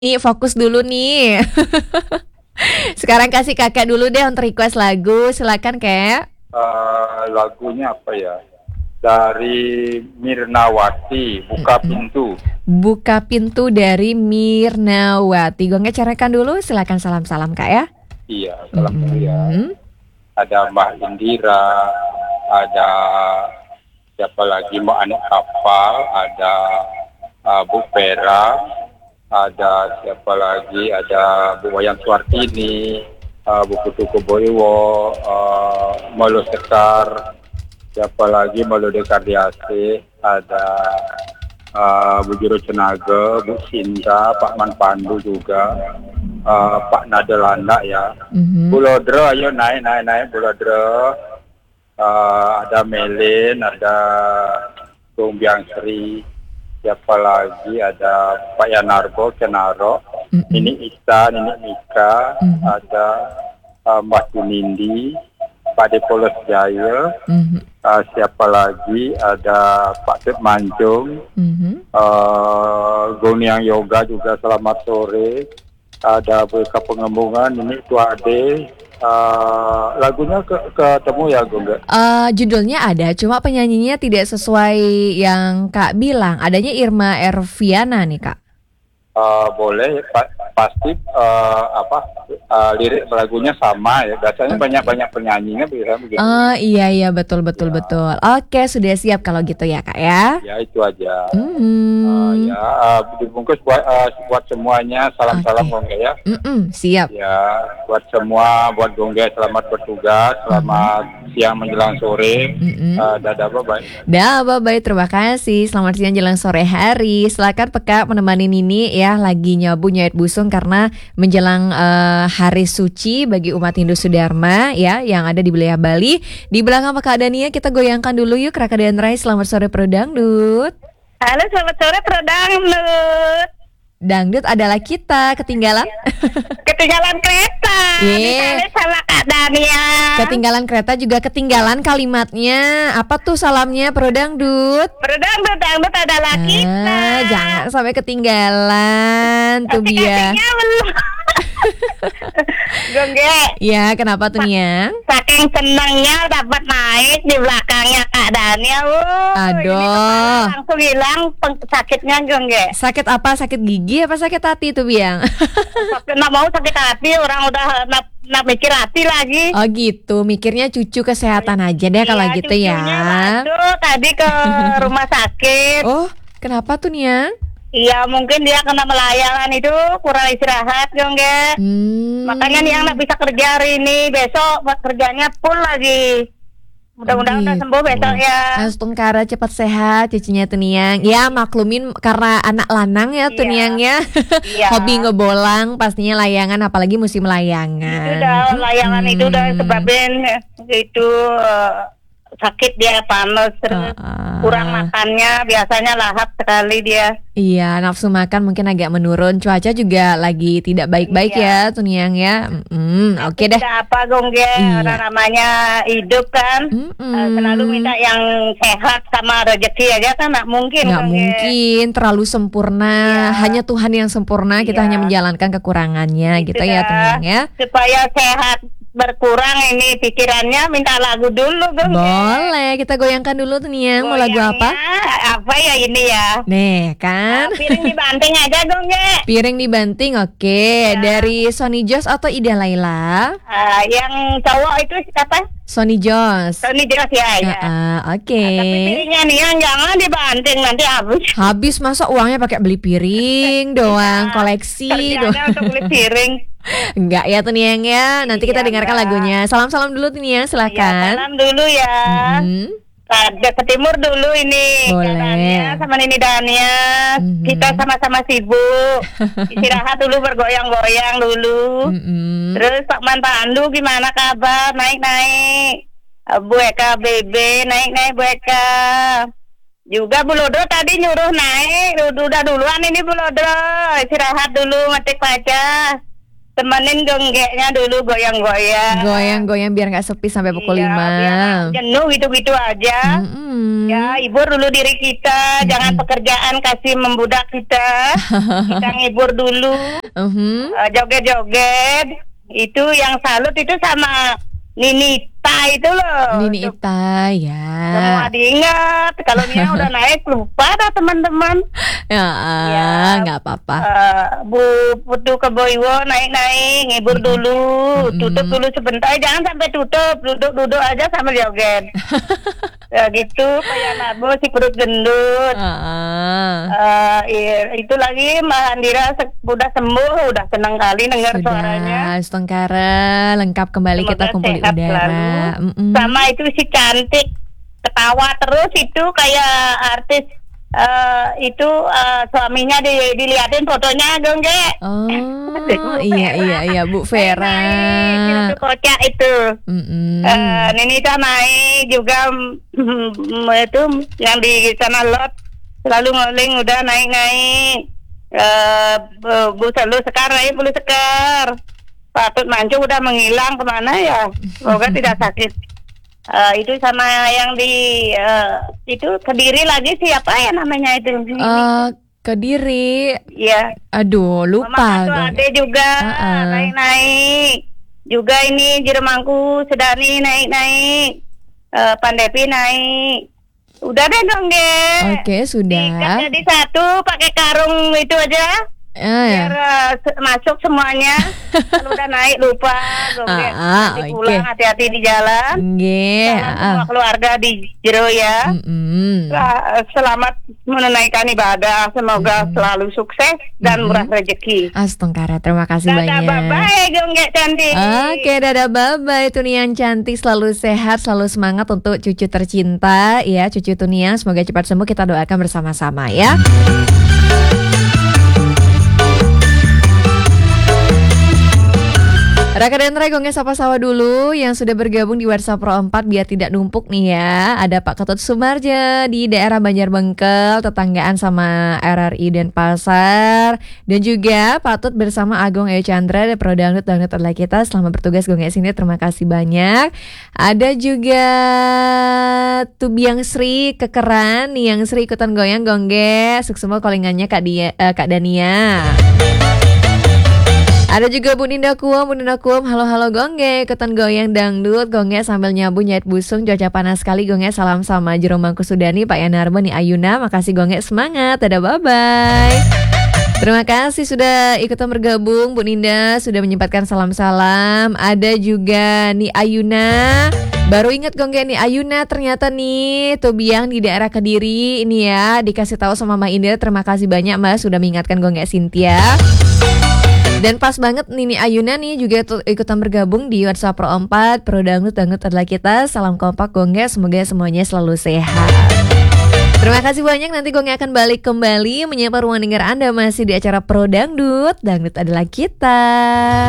Nih, fokus dulu nih. Sekarang kasih kakak dulu deh untuk request lagu. Silakan kak. Lagunya apa ya? Dari Mirnawati, Buka Pintu. Buka pintu dari Mirnawati. Gue ngecerekan dulu. Silakan salam-salam kak ya. Iya, salam dulu ya. Mm-mm. Ada Mbak Indira, ada siapa lagi, Mbak Anik Kapal, ada Bu Vera, ada siapa lagi, ada Bu Wayan Suartini, Bu Putu Koboiwo, Molo Sekar, siapa lagi, Molo Dekardiase, ada Bu Juro Cenaga, Bu Sinta, Pak Man Pandu juga, Pak Nadelanda ya. Mhm. Bu Lodro, ayo naik Bu Lodro. Ada Melin, ada Tung Biang Sri, siapa lagi, ada Pak Yanarbo, Kenaro, Mm-mm. ini Ista, ini Mika, ada Mbak Tunindi, Pak Depolos Jaya, Mhm. siapa lagi, ada Pak Ted Manjung, Mhm. Goniang Yoga juga selamat sore, ada BK Pengembungan, ini Tua Ade, lagunya ketemu ya Gongga? Judulnya ada, cuma penyanyinya tidak sesuai yang kak bilang. Adanya Irma Erviana nih kak. Boleh pasti lirik lagunya sama ya, biasanya banyak penyanyinya bisa begitu. Iya betul. Oke, sudah siap kalau gitu ya kak ya. Ya itu aja. Mhm. Dibungkus buat semuanya, salam-salam Gongga ya. Siap. Ya, buat semua, buat Gongga selamat bertugas, selamat siang menjelang sore. Dadah, bye-bye. Bye, terima kasih. Selamat siang jelang sore hari. Silakan peka menemani Nini ya, lagi nyabu nyait busung karena menjelang hari suci bagi umat Hindu Sudharma ya yang ada di wilayah Bali. Di belakang Peka Dania kita goyangkan dulu yuk Raka dan Rai. Selamat sore Pro Dangdut. Halo, selamat sore Pro Dangdut. Dangdut adalah kita ketinggalan. Ketinggalan kereta. Misalnya sama Kak Dania. Ketinggalan kereta juga ketinggalan kalimatnya. Apa tuh salamnya Pro Dangdut? Pro Dangdut adalah kita. Jangan sampai ketinggalan tuh biar. Kasihnya belum. Gongge. Ya, kenapa tuh Niang? Saking senangnya dapat naik di belakangnya Kak Dania. Aduh. Ini langsung hilang sakitnya Gongge. Sakit apa? Sakit gigi apa sakit hati tuh Biang? Nggak mau sakit hati, orang udah nak mikir hati lagi. Oh gitu, mikirnya cucu kesehatan aja deh kalau Iya, gitu ya. cucunya masuk tadi ke rumah sakit. Oh, kenapa tuh Niang? Iya, mungkin dia kena melayangan itu kurang istirahat, Gongge. Makanya nih yang nggak bisa kerja hari ini, besok kerjanya full lagi. Mudah-mudahan udah sembuh besok ya. Tungkara cepat sehat cucunya tuh Niang. Ya maklumin karena anak lanang ya tuh Iya. Niang ya. Iya. Hobi ngebolang pastinya layangan apalagi musim Itu layangan. udah layangan itu udah sebabin itu sakit dia, panas, terus kurang makannya, biasanya lahap sekali dia. Iya, nafsu makan mungkin agak menurun. Cuaca juga lagi tidak baik-baik ya, tuh Niang ya. Oke deh. Tidak apa Gongge, Iya. orang namanya hidup kan. Selalu minta yang sehat sama rezeki aja kan nggak mungkin. Nggak Gongge. mungkin terlalu sempurna. Iya. Hanya Tuhan yang sempurna. Kita Iya. hanya menjalankan kekurangannya gitu ya, Sudah. tuh Niang ya. Supaya sehat berkurang ini pikirannya, minta lagu dulu Gongge. Boleh, kita goyangkan dulu tuh Niang. Mau lagu apa? Apa ya ini ya? Nih kan. Piring dibanting aja Gongge. Piring dibanting, oke. Dari Sony Jos atau Ida Laila? Yang cowok itu siapa? Sony Jos. Tony Jelas ya. Oke. Tapi piringnya nih yang jangan dibanting, nanti habis. Habis masa uangnya pakai beli piring doang, koleksi doang. Kerjanya untuk beli piring. Enggak ya tuh Niang ya. Nanti kita Iya, dengarkan Mbak. lagunya. Salam-salam dulu tuh Niang, Ya, silakan. salam dulu ya. Ke timur dulu ini. Boleh. Dania sama Nini Dania. Kita sama-sama sibuk. Istirahat dulu, bergoyang-goyang dulu. Terus Pak Man Pandu gimana kabar? Naik-naik. Bu Eka BB, naik-naik Bu Eka. Juga Bu Lodro tadi nyuruh naik. Udah duluan ini Bu Lodro. Istirahat dulu, metik baca. temenin gonggeknya dulu goyang-goyang. Goyang-goyang biar nggak sepi sampai pukul 5. Biar jenuh gitu-gitu aja. Ya, hibur dulu diri kita, jangan pekerjaan kasih membudak kita. Kita ngibur dulu. Joget-joget. Itu yang salut itu sama Ninita itu loh. Ninita ya. Semua diingat. Kalau Nia udah naik lupa dah teman-teman. Ya, nggak apa-apa. Bu Putu Keboiwo naik-naik, ngibur dulu, tutup dulu sebentar, jangan sampai tutup, duduk aja sambil joget. Ya gitu, kayak Nabo si perut gendut. Itu lagi Mbak Andira udah sembuh, udah senang kali dengar suaranya. Suara lengkap kembali. Semoga kita kumpul di udara. Sama itu si cantik, ketawa terus itu kayak artis. Itu suaminya dilihatin fotonya dong, Ge. Oh, iya Bu Vera. Itu kocak itu. Ninita naik juga itu yang di sana lot selalu ngoling udah naik. Bu Selu Sekar naik Bulu Sekar. Patut Mancung udah menghilang kemana ya? Semoga tidak sakit. Itu sama yang di itu Kediri lagi siapa ya namanya itu? Kediri. Iya. Aduh, lupa. Mama Ade juga naik. Juga ini Jeremangku Sedani naik. Pandepi naik. Udah deh dong, Oke, sudah. Diikat jadi satu pakai karung itu aja. Biar masuk semuanya. Kalau udah naik lupa nanti pulang hati-hati di jalan. Semua keluarga di jero ya. Selamat menunaikan ibadah. Semoga selalu sukses dan murah rezeki. Astongkara, terima kasih banyak. Dadah bye-bye Gonggek cantik. Oke, dadah bye-bye Tunian cantik, selalu sehat, selalu semangat untuk cucu tercinta ya, cucu Tunian. Semoga cepat sembuh, kita doakan bersama-sama ya. Raka dan Ray Gonggeng sapa-sapa dulu yang sudah bergabung di WhatsApp Pro 4 biar tidak numpuk nih ya. Ada Pak Ketut Sumarja di daerah Banjarbengkel, tetanggaan sama RRI Denpasar. Dan juga Pak Tut bersama Agung Ayu Chandra dari Pro Dangdut adalah kita. Selamat bertugas Gonggeng sini, terima kasih banyak. Ada juga Tubiang Sri Kekeran, yang Sri ikutan goyang Gonggeng. Sukses semua callingannya Kak Dania. Ada juga Bu Ninda Kuom, halo Gonggeng, ikutan goyang dangdut, Gonggeng sambil nyabu nyait busung, cuaca panas sekali Gonggeng, salam sama Jeromangku Sudani, Pak Yanarba, nih Ayuna, makasih Gonggeng, semangat, dadah bye-bye. Terima kasih sudah ikutan bergabung, Bu Ninda sudah menyempatkan salam-salam. Ada juga nih Ayuna, baru ingat Gonggeng nih Ayuna, ternyata nih Tobiang di daerah Kediri ini ya, dikasih tahu sama Mbak Indra, terima kasih banyak Mbak sudah mengingatkan Gonggeng Cynthia. Dan pas banget Nini Ayuna nih juga ikutan bergabung di WhatsApp Pro 4 Pro Dangdut adalah kita. Salam kompak Gonggeng, semoga semuanya selalu sehat. Terima kasih banyak, nanti Gonggeng akan balik kembali menyapa ruang dengar Anda masih di acara Pro Dangdut adalah kita.